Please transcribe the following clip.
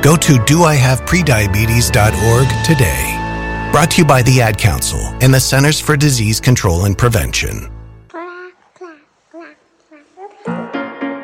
Go to doihaveprediabetes.org today. Brought to you by the Ad Council and the Centers for Disease Control and Prevention.